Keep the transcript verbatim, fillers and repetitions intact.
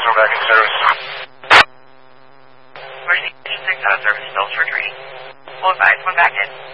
we're back in service. Emergency six out of service, still surgery. Full advice, one back in.